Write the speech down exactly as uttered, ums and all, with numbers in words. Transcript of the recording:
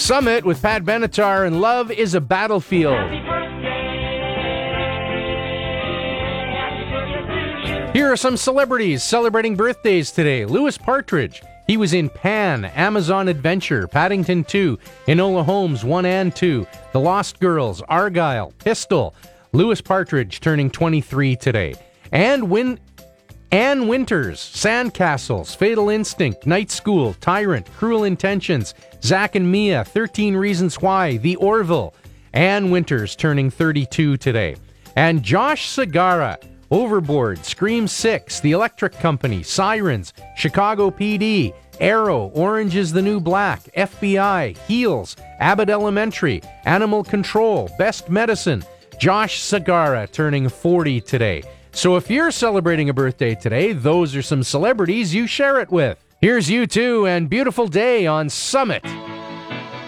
Summit with Pat Benatar and Love is a Battlefield. Here are some celebrities celebrating birthdays today. Louis Partridge. He was in Pan, Amazon Adventure, Paddington two, Enola Holmes one and two, The Lost Girls, Argyle, Pistol. Louis Partridge turning twenty-three today. And Win- Ann Winters, Sandcastles, Fatal Instinct, Night School, Tyrant, Cruel Intentions, Zack and Mia, thirteen Reasons Why, The Orville. Ann Winters turning thirty-two today. And Josh Segarra, Overboard, Scream six, The Electric Company, Sirens, Chicago P D, Arrow, Orange is the New Black, F B I, Heels, Abbott Elementary, Animal Control, Best Medicine. Josh Segarra turning forty today. So if you're celebrating a birthday today, those are some celebrities you share it with. Here's U two and Beautiful Day on Summit.